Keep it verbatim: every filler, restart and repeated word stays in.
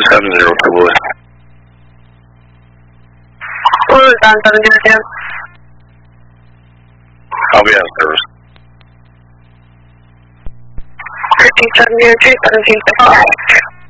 seven zero Cowboy. What was on seven zero two? I'll be out of service. thirteen seven zero two, seventeen fifty-five.